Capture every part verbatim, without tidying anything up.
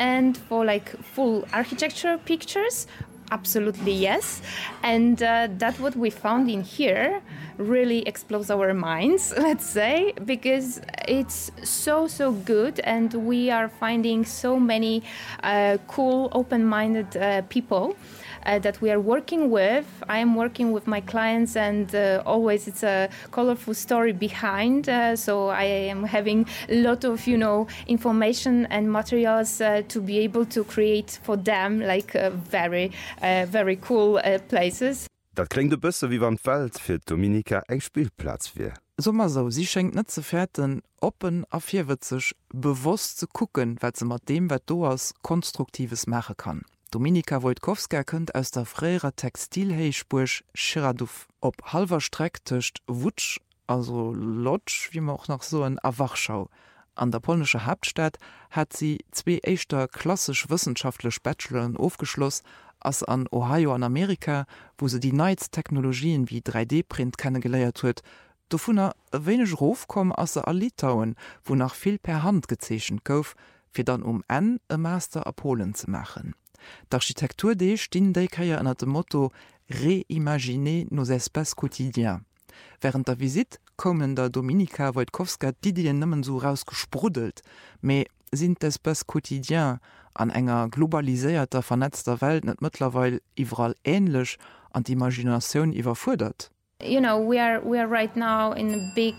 and for like full architecture pictures, absolutely yes. And uh, that's what we found in here really explodes our minds, let's say, because it's so, so good. And we are finding so many uh, cool, open-minded uh, people Uh, that we are working with. I am working with my clients, and uh, always it's a colorful story behind. Uh, so I am having a lot of, you know, information and materials uh, to be able to create for them like uh, very, uh, very cool uh, places. Dat klingt de bësse wie wann Welt fir Dominika eng Spielplatz wie. Sommer so, sie schenkt net ze fährten open a vierwitzig bewusst zu gucken, wat ze mat dem wat do aus konstruktives mache kann. Dominika Wojtkowska kënnt aus der fréer Textilhéichpuch Schiraduf op halver Streck töcht Wutsch, also Lodsch, wie man auch noch so en a Wachschau. An der polnische Hauptstadt hat sie zwei echter klassisch wissenschaftlich Bacheloren aufgeschloss, als an Ohio an Amerika, wo sie die Neitz-Technologien wie drei D-Print kennengeleiert huet, davon er wenig Rufkom aus der Litauen, wo nach viel per Hand gezeschen gouf, fir dann um en e Master a Polen zu machen. D'Architektur dee stinn déikaier ënner dem Motto «Reimaginer nos espaces quotidiens». Während der Visit kommen der Dominika Wojtkowska d'Ideen nëmmen so rausgesprudelt, méi sind d'espaces quotidiens an enger globaliséierter vernetzter Welt net mittlerweile iwwerall ähnlich an d'Imaginatioun iwwerfordert. You know, we are, we are right now in a big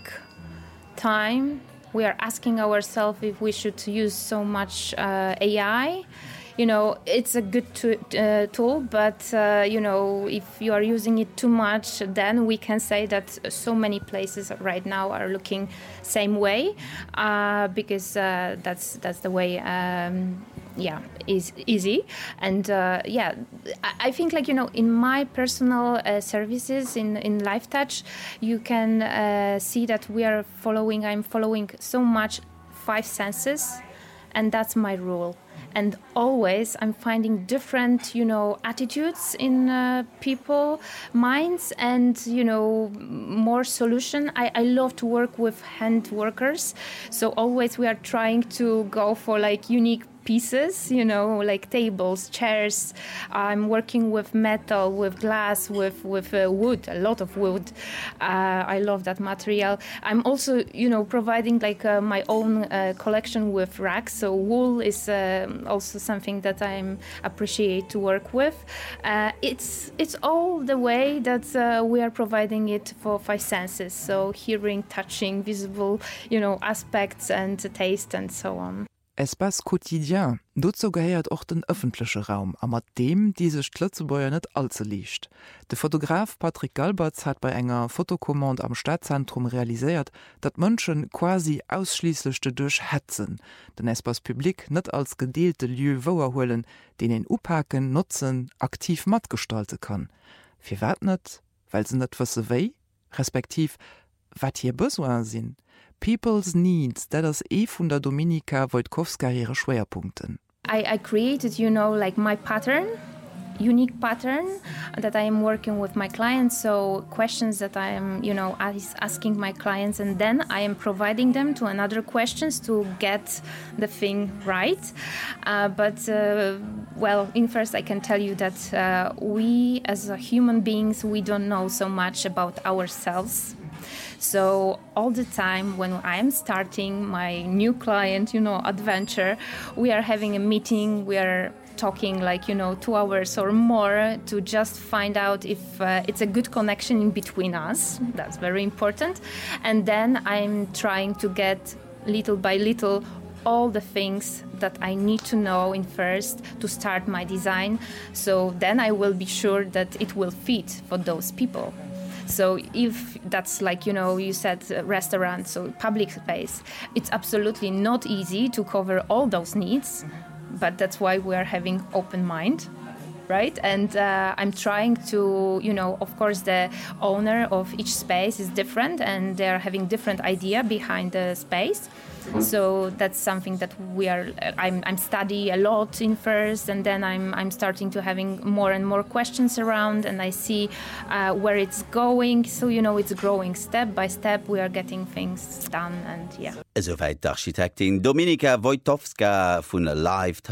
time. We are asking ourselves if we should use so much uh, A I. You know, it's a good to, uh, tool, but, uh, you know, if you are using it too much, then we can say that so many places right now are looking same way, uh, because uh, that's, that's the way, um, yeah, is easy. And, uh, yeah, I, I think, like, you know, in my personal uh, services in, in LifeTouch, you can uh, see that we are following, I'm following so much five senses, and that's my rule. And always I'm finding different, you know, attitudes in uh, people, minds, and, you know, more solution. I, I love to work with hand workers. So always we are trying to go for like unique pieces, you know, like tables, chairs. I'm working with metal, with glass, with, with uh, wood, a lot of wood. Uh, I love that material. I'm also, you know, providing like uh, my own uh, collection with racks. So wool is uh, also something that I appreciate to work with. Uh, it's, it's all the way that uh, we are providing it for five senses. So hearing, touching, visible, you know, aspects and taste and so on. Espace quotidien, dazu gehört auch den öffentliche Raum, aber dem diese Schlötzebäuer nicht allzu liegt. Der Fotograf Patrick Galberts hat bei einer Fotokommande am Stadtzentrum realisiert, dass Menschen quasi ausschließlich dadurch hetzen, den Espace Public nicht als gedeelte Lieu vorholen, den ihn uphaken, nutzen, aktiv matt gestalten kann. Für was nicht? Weil sie nicht wissen wie, respektiv, was hier besoin sind. People's Needs, that is eh von der Dominika Wojtkowska ihre Schwerpunkten. I, I created, you know, like my pattern, unique pattern that I am working with my clients. So questions that I am, you know, as, asking my clients, and then I am providing them to another questions to get the thing right. Uh, but, uh, well, in first I can tell you that uh, we as a human beings, we don't know so much about ourselves. So all the time when I am starting my new client, you know, adventure, we are having a meeting, we are talking like, you know, two hours or more to just find out if uh, it's a good connection in between us. That's very important. And then I'm trying to get little by little all the things that I need to know in first to start my design. So then I will be sure that it will fit for those people. So if that's like, you know, you said uh, restaurant, so public space, it's absolutely not easy to cover all those needs, but that's why we are having open mind, right? And uh, I'm trying to, you know, of course the owner of each space is different and they're having different idea behind the space. So that's something that we are, I'm, I'm studying a lot in first, and then I'm, I'm starting to having more and more questions around, and I see uh, where it's going. So, you know, it's growing step by step. We are getting things done, and yeah. Soweit d'Architektin Dominika Wojtkowska von LifeTouch.